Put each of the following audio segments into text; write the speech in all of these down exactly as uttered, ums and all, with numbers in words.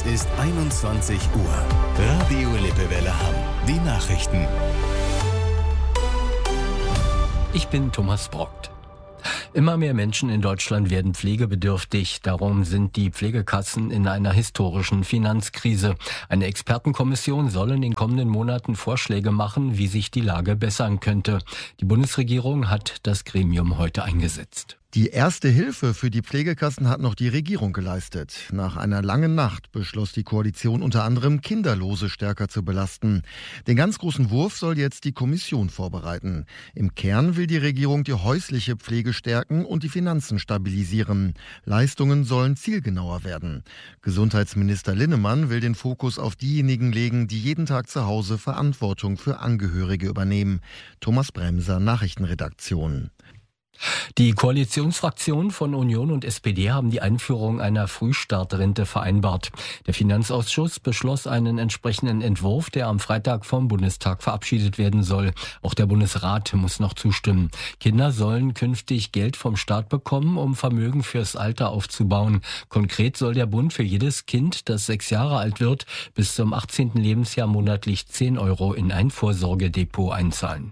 ist einundzwanzig Uhr. Radio Lippewelle Hamm. Die Nachrichten. Ich bin Thomas Brockt. Immer mehr Menschen in Deutschland werden pflegebedürftig. Darum sind die Pflegekassen in einer historischen Finanzkrise. Eine Expertenkommission soll in den kommenden Monaten Vorschläge machen, wie sich die Lage bessern könnte. Die Bundesregierung hat das Gremium heute eingesetzt. Die erste Hilfe für die Pflegekassen hat noch die Regierung geleistet. Nach einer langen Nacht beschloss die Koalition unter anderem, Kinderlose stärker zu belasten. Den ganz großen Wurf soll jetzt die Kommission vorbereiten. Im Kern will die Regierung die häusliche Pflege stärken und die Finanzen stabilisieren. Leistungen sollen zielgenauer werden. Gesundheitsminister Linnemann will den Fokus auf diejenigen legen, die jeden Tag zu Hause Verantwortung für Angehörige übernehmen. Thomas Bremser, Nachrichtenredaktion. Die Koalitionsfraktionen von Union und S P D haben die Einführung einer Frühstartrente vereinbart. Der Finanzausschuss beschloss einen entsprechenden Entwurf, der am Freitag vom Bundestag verabschiedet werden soll. Auch der Bundesrat muss noch zustimmen. Kinder sollen künftig Geld vom Staat bekommen, um Vermögen fürs Alter aufzubauen. Konkret soll der Bund für jedes Kind, das sechs Jahre alt wird, bis zum achtzehnten Lebensjahr monatlich zehn Euro in ein Vorsorgedepot einzahlen.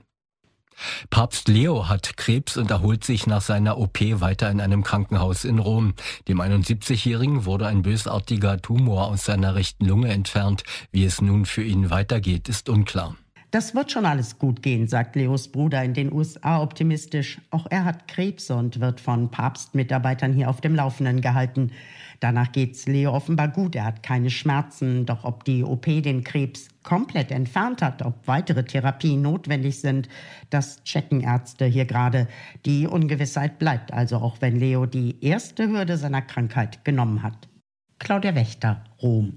Papst Leo hat Krebs und erholt sich nach seiner O P weiter in einem Krankenhaus in Rom. Dem einundsiebzigjährigen wurde ein bösartiger Tumor aus seiner rechten Lunge entfernt. Wie es nun für ihn weitergeht, ist unklar. Das wird schon alles gut gehen, sagt Leos Bruder in den U S A optimistisch. Auch er hat Krebs und wird von Papstmitarbeitern hier auf dem Laufenden gehalten. Danach geht's Leo offenbar gut, er hat keine Schmerzen. Doch ob die O P den Krebs komplett entfernt hat, ob weitere Therapien notwendig sind, das checken Ärzte hier gerade. Die Ungewissheit bleibt also, auch wenn Leo die erste Hürde seiner Krankheit genommen hat. Claudia Wächter, Rom.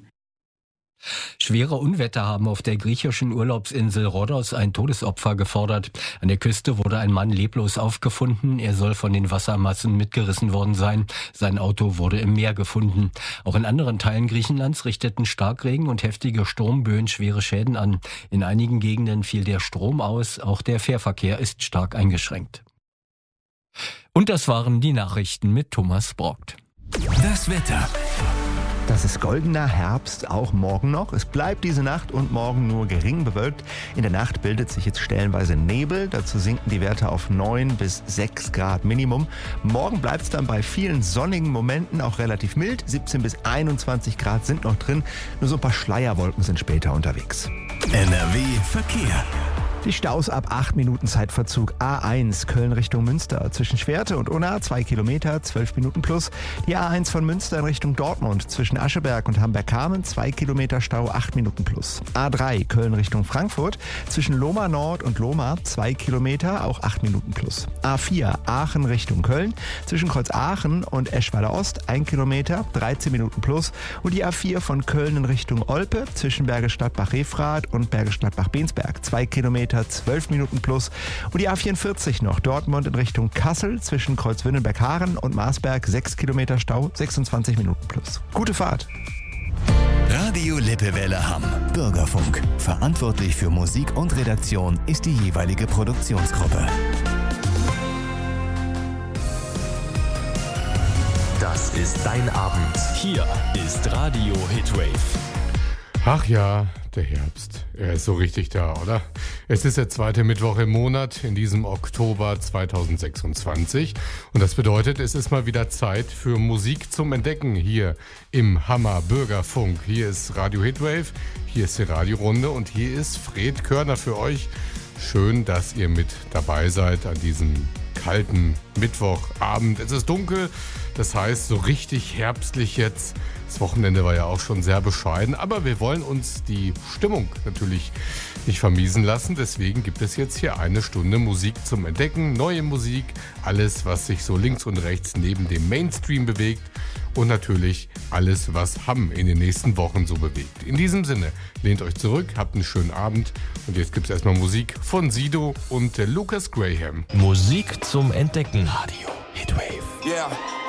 Schwere Unwetter haben auf der griechischen Urlaubsinsel Rhodos ein Todesopfer gefordert. An der Küste wurde ein Mann leblos aufgefunden. Er soll von den Wassermassen mitgerissen worden sein. Sein Auto wurde im Meer gefunden. Auch in anderen Teilen Griechenlands richteten Starkregen und heftige Sturmböen schwere Schäden an. In einigen Gegenden fiel der Strom aus. Auch der Fährverkehr ist stark eingeschränkt. Und das waren die Nachrichten mit Thomas Brockt. Das Wetter. Das ist goldener Herbst, auch morgen noch. Es bleibt diese Nacht und morgen nur gering bewölkt. In der Nacht bildet sich jetzt stellenweise Nebel. Dazu sinken die Werte auf neun bis sechs Grad Minimum. Morgen bleibt es dann bei vielen sonnigen Momenten auch relativ mild. siebzehn bis einundzwanzig Grad sind noch drin. Nur so ein paar Schleierwolken sind später unterwegs. N R W Verkehr. Die Staus ab acht Minuten Zeitverzug. A eins Köln Richtung Münster. Zwischen Schwerte und Unna zwei Kilometer, zwölf Minuten plus. Die A eins von Münster in Richtung Dortmund. Zwischen Ascheberg und Hamberg-Kamen zwei Kilometer Stau, acht Minuten plus. A drei Köln Richtung Frankfurt. Zwischen Lohmar Nord und Lohmar zwei Kilometer, auch acht Minuten plus. A vier Aachen Richtung Köln. Zwischen Kreuz Aachen und Eschweiler Ost ein Kilometer, dreizehn Minuten plus. Und die A vier von Köln in Richtung Olpe. Zwischen Bergisch Gladbach-Refrath und Bergisch Gladbach-Bensberg zwei Kilometer, zwölf Minuten plus. Und die A vierundvierzig noch Dortmund in Richtung Kassel zwischen Kreuzwindelberg-Haaren und Marsberg sechs Kilometer Stau, sechsundzwanzig Minuten plus. Gute Fahrt! Radio Lippewelle Hamm. Bürgerfunk. Verantwortlich für Musik und Redaktion ist die jeweilige Produktionsgruppe. Das ist dein Abend. Hier ist Radio Hitwave. Ach ja, der Herbst. Er ist so richtig da, oder? Es ist der zweite Mittwoch im Monat in diesem Oktober zweitausendsechsundzwanzig. Und das bedeutet, es ist mal wieder Zeit für Musik zum Entdecken hier im Hammer Bürgerfunk. Hier ist Radio Hitwave, hier ist die Radiorunde und hier ist Fred Körner für euch. Schön, dass ihr mit dabei seid an diesem kalten Mittwochabend. Es ist dunkel, das heißt so richtig herbstlich jetzt. Das Wochenende war ja auch schon sehr bescheiden, aber wir wollen uns die Stimmung natürlich nicht vermiesen lassen. Deswegen gibt es jetzt hier eine Stunde Musik zum Entdecken, neue Musik, alles, was sich so links und rechts neben dem Mainstream bewegt und natürlich alles, was Hamm in den nächsten Wochen so bewegt. In diesem Sinne, lehnt euch zurück, habt einen schönen Abend und jetzt gibt es erstmal Musik von Sido und der Lucas Graham. Musik zum Entdecken. Radio Hitwave. Yeah.